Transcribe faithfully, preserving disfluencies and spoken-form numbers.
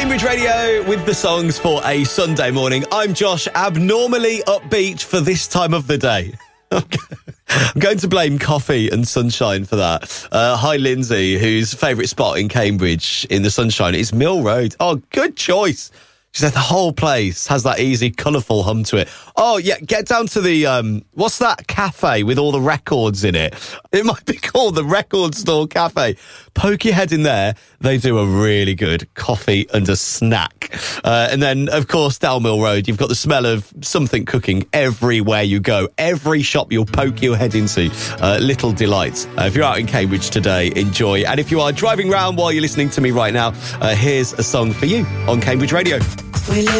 Cambridge Radio with the songs for a Sunday morning. I'm Josh, abnormally upbeat for this time of the day. I'm going to blame coffee and sunshine for that. Uh, hi, Lindsay, whose favourite spot in Cambridge in the sunshine is Mill Road. Oh, good choice. She said the whole place has that easy, colourful hum to it. Oh, yeah, get down to the, um, what's that cafe with all the records in it? It might be called the Record Store Cafe. Poke your head in there. They do a really good coffee and a snack. Uh, and then, of course, down Mill Road, you've got the smell of something cooking everywhere you go. Every shop you'll poke your head into. Uh, little delights. Uh, if you're out in Cambridge today, enjoy. And if you are driving around while you're listening to me right now, uh, here's a song for you on Cambridge Radio. We live